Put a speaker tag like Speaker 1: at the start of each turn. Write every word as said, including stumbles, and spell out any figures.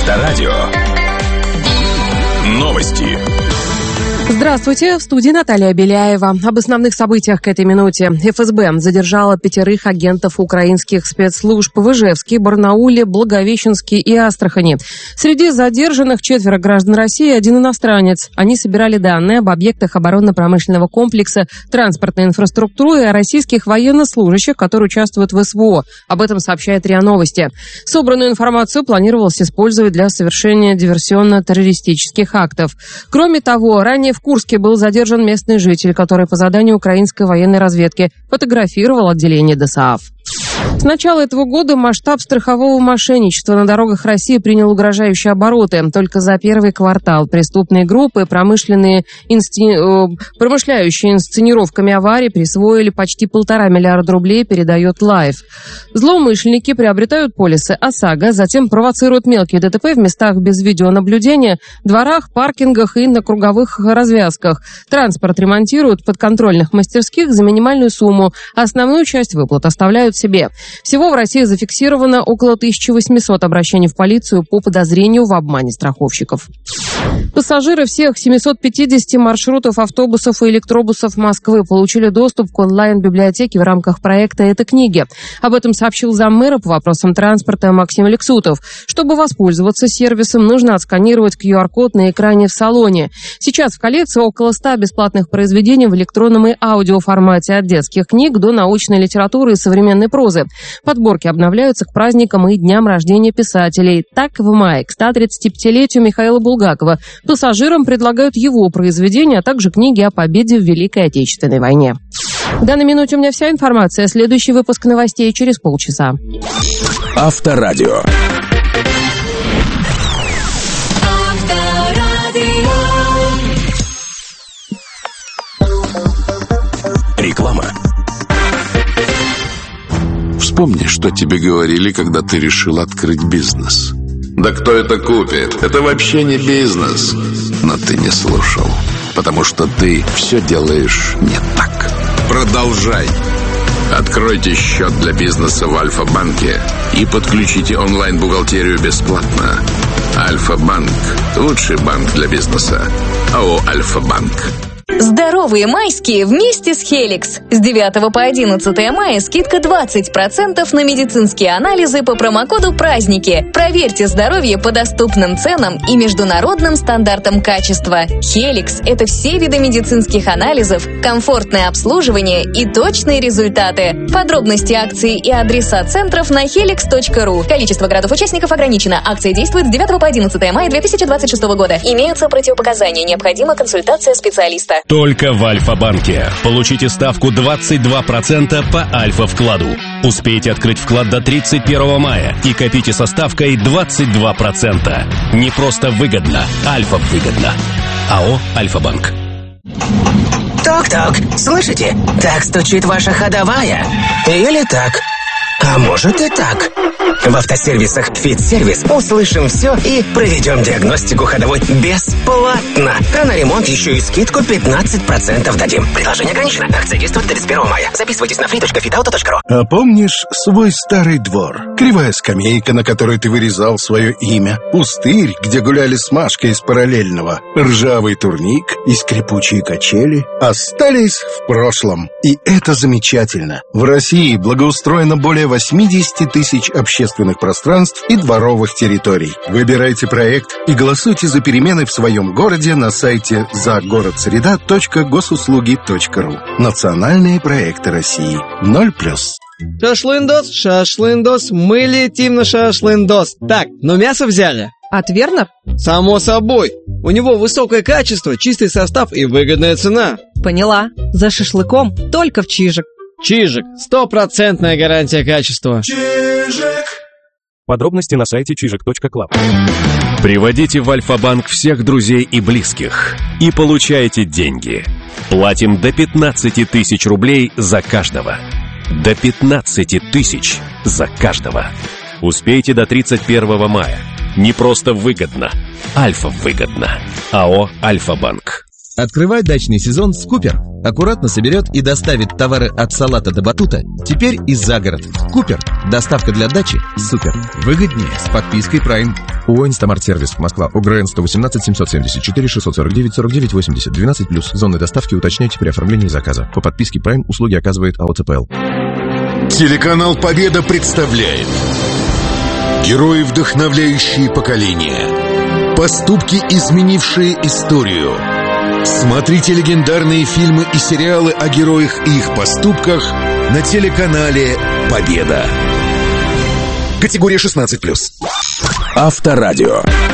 Speaker 1: Авторадио. Новости.
Speaker 2: Здравствуйте, в студии Наталья Беляева. Об основных событиях к этой минуте. эф эс бэ задержала пятерых агентов украинских спецслужб в Ижевске, Барнауле, Благовещенске и Астрахани. Среди задержанных четверо граждан России и один иностранец. Они собирали данные об объектах оборонно-промышленного комплекса, транспортной инфраструктуры и о российских военнослужащих, которые участвуют в эс вэ о. Об этом сообщает РИА Новости. Собранную информацию планировалось использовать для совершения диверсионно-террористических актов. Кроме того, ранее в Курске был задержан местный житель, который по заданию украинской военной разведки фотографировал отделение дэ эс а эф. С начала этого года масштаб страхового мошенничества на дорогах России принял угрожающие обороты. Только за первый квартал преступные группы, промышленные инсцени... промышляющие инсценировками аварий, присвоили почти полтора миллиарда рублей, передает Лайф. Злоумышленники приобретают полисы ОСАГО, затем провоцируют мелкие дэ тэ пэ в местах без видеонаблюдения, дворах, паркингах и на круговых развязках. Транспорт ремонтируют в подконтрольных мастерских за минимальную сумму, а основную часть выплат оставляют себе. Всего в России зафиксировано около тысяча восемьсот обращений в полицию по подозрению в обмане страховщиков. Пассажиры всех семисот пятидесяти маршрутов автобусов и электробусов Москвы получили доступ к онлайн-библиотеке в рамках проекта «Это книги». Об этом сообщил заммэра по вопросам транспорта Максим Алексутов. Чтобы воспользоваться сервисом, нужно отсканировать ку ар код на экране в салоне. Сейчас в коллекции около ста бесплатных произведений в электронном и аудиоформате от детских книг до научной литературы и современной прозы. Подборки обновляются к праздникам и дням рождения писателей. Так, в мае, к ста тридцатипятилетию Михаила Булгакова, пассажирам предлагают его произведения, а также книги о победе в Великой Отечественной войне. В данной минуте у меня вся информация. Следующий выпуск новостей через полчаса.
Speaker 1: Авторадио. Реклама.
Speaker 3: Вспомни, что тебе говорили, когда ты решил открыть бизнес.
Speaker 4: Да кто это купит? Это вообще не бизнес.
Speaker 3: Но ты не слушал, потому что ты все делаешь не так.
Speaker 4: Продолжай. Откройте счет для бизнеса в Альфа-банке и подключите онлайн-бухгалтерию бесплатно. Альфа-банк – лучший банк для бизнеса. АО «Альфа-банк».
Speaker 5: Здоровые майские вместе с Хеликс. С девятого по одиннадцатое мая скидка двадцать процентов на медицинские анализы по промокоду «Праздники». Проверьте здоровье по доступным ценам и международным стандартам качества. Хеликс – это все виды медицинских анализов, комфортное обслуживание и точные результаты. Подробности акций и адреса центров на хеликс точка ру. Количество городов-участников ограничено. Акция действует с девятого по одиннадцатое мая две тысячи двадцать шестого года. Имеются противопоказания. Необходима консультация специалиста.
Speaker 1: Только в Альфа-банке. Получите ставку двадцать два процента по Альфа-вкладу. Успейте открыть вклад до тридцать первого мая и копите со ставкой двадцать два процента. Не просто выгодно, Альфа-выгодно. АО «Альфа-банк».
Speaker 6: Ток-ток, слышите? Так стучит ваша ходовая. Или так. А может и так. В автосервисах «Фит-сервис» услышим все и проведем диагностику ходовой бесплатно. А на ремонт еще и скидку пятнадцать процентов дадим. Предложение ограничено. Акция действует до тридцать первого мая. Записывайтесь на фри точка фитауто точка ру.
Speaker 7: А помнишь свой старый двор? Кривая скамейка, на которой ты вырезал свое имя. Пустырь, где гуляли с Машкой из параллельного. Ржавый турник и скрипучие качели остались в прошлом. И это замечательно. В России благоустроено более восемьдесят тысяч общественных пространств и дворовых территорий. Выбирайте проект и голосуйте за перемены в своем городе на сайте загородсреда точка госуслуги точка ру. Национальные проекты России. Ноль плюс.
Speaker 8: Шашлындос, шашлындос, мы летим на шашлындос. Так, ну мясо взяли?
Speaker 2: От Вернер?
Speaker 8: Само собой. У него высокое качество, чистый состав и выгодная цена.
Speaker 2: Поняла. За шашлыком только в Чижик.
Speaker 8: Чижик. Стопроцентная гарантия качества.
Speaker 9: Чижик.
Speaker 10: Подробности на сайте чижик точка клаб.
Speaker 1: Приводите в Альфа-банк всех друзей и близких и получайте деньги. Платим до пятнадцати тысяч рублей за каждого. До пятнадцати тысяч за каждого. Успейте до тридцать первого мая. Не просто выгодно, Альфа-выгодно. АО «Альфа-банк».
Speaker 9: Открывай дачный сезон с Купер. Аккуратно соберет и доставит товары от салата до батута. Теперь и за город. Купер. Доставка для дачи. Супер. Выгоднее с подпиской Prime. ООО «Инстамарт-сервис», Москва. ОГРН сто восемнадцать семьсот семьдесят четыре шестьсот сорок девять сорок девять восемьдесят двенадцать плюс. Зоны доставки уточняйте при оформлении заказа. По подписке Prime услуги оказывает АО ЦПЛ.
Speaker 11: Телеканал «Победа» представляет герои, вдохновляющие поколения. Поступки, изменившие историю. Смотрите легендарные фильмы и сериалы о героях и их поступках на телеканале «Победа». Категория шестнадцать плюс.
Speaker 3: Авторадио.